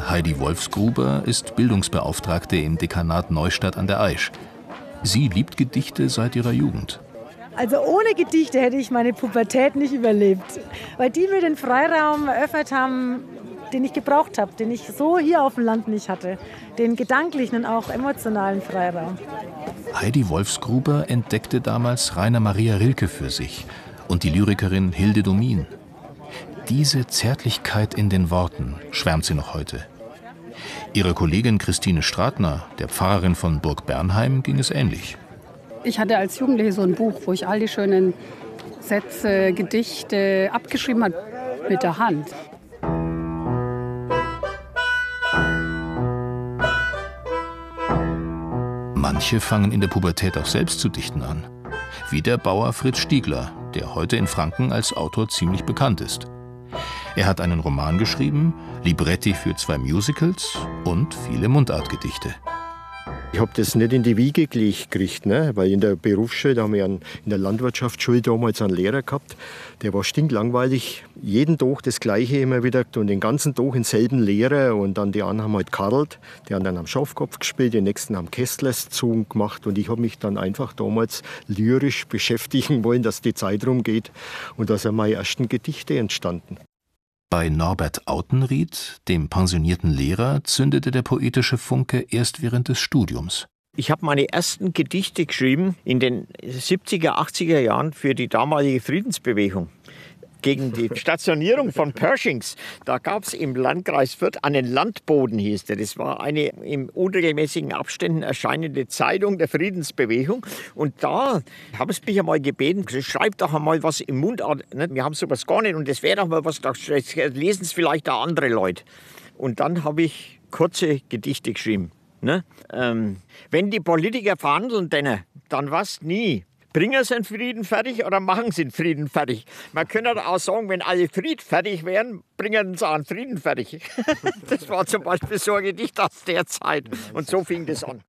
Heidi Wolfsgruber ist Bildungsbeauftragte im Dekanat Neustadt an der Aisch. Sie liebt Gedichte seit ihrer Jugend. Also ohne Gedichte hätte ich meine Pubertät nicht überlebt, weil die mir den Freiraum eröffnet haben, den ich gebraucht habe, den ich so hier auf dem Land nicht hatte. Den gedanklichen und auch emotionalen Freiraum. Heidi Wolfsgruber entdeckte damals Rainer Maria Rilke für sich und die Lyrikerin Hilde Domin. Diese Zärtlichkeit in den Worten schwärmt sie noch heute. Ihrer Kollegin Christine Stratner, der Pfarrerin von Burg Bernheim, ging es ähnlich. Ich hatte als Jugendliche so ein Buch, wo ich all die schönen Sätze, Gedichte abgeschrieben habe mit der Hand. Manche fangen in der Pubertät auch selbst zu dichten an. Wie der Bauer Fritz Stiegler, der heute in Franken als Autor ziemlich bekannt ist. Er hat einen Roman geschrieben, Libretti für 2 Musicals und viele Mundartgedichte. Ich habe das nicht in die Wiege gelegt gekriegt, ne? Weil in der Berufsschule, da haben wir in der Landwirtschaftsschule damals einen Lehrer gehabt, der war stinklangweilig, jeden Tag das Gleiche immer wieder und den ganzen Tag denselben Lehrer und dann die anderen haben halt karrelt, die haben dann am Schafkopf gespielt, die nächsten haben Kästlerszogen gemacht und ich habe mich dann einfach damals lyrisch beschäftigen wollen, dass die Zeit rumgeht und da sind meine ersten Gedichte entstanden. Bei Norbert Autenried, dem pensionierten Lehrer, zündete der poetische Funke erst während des Studiums. Ich habe meine ersten Gedichte geschrieben in den 70er, 80er Jahren für die damalige Friedensbewegung. Gegen die Stationierung von Pershings. Da gab es im Landkreis Fürth einen Landboten, hieß der. Das war eine in unregelmäßigen Abständen erscheinende Zeitung der Friedensbewegung. Und da haben sie mich einmal gebeten, schreib doch einmal was im Mundart. Wir haben sowas gar nicht und das wäre doch mal was, da lesen es vielleicht auch andere Leute. Und dann habe ich kurze Gedichte geschrieben. Wenn die Politiker verhandeln, dann was nie. Bringen sie den Frieden fertig oder machen sie den Frieden fertig? Man könnte auch sagen, wenn alle friedfertig wären, bringen sie auch einen Frieden fertig. Das war zum Beispiel so ein Gedicht aus der Zeit. Und so fing das an.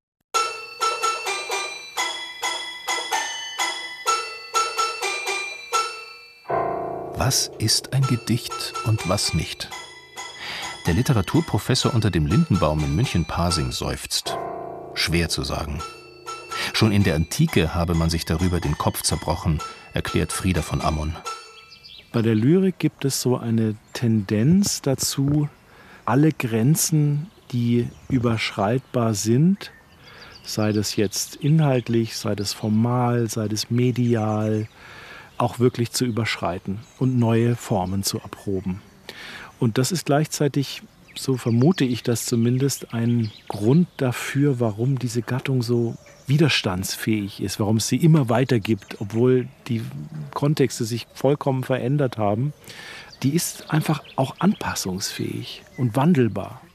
Was ist ein Gedicht und was nicht? Der Literaturprofessor unter dem Lindenbaum in München-Pasing seufzt. Schwer zu sagen. Schon in der Antike habe man sich darüber den Kopf zerbrochen, erklärt Frieda von Ammon. Bei der Lyrik gibt es so eine Tendenz dazu, alle Grenzen, die überschreitbar sind, sei das jetzt inhaltlich, sei das formal, sei das medial, auch wirklich zu überschreiten und neue Formen zu erproben. Und das ist gleichzeitig, so vermute ich das zumindest, ein Grund dafür, warum diese Gattung so widerstandsfähig ist, warum es sie immer weiter gibt, obwohl die Kontexte sich vollkommen verändert haben. Die ist einfach auch anpassungsfähig und wandelbar.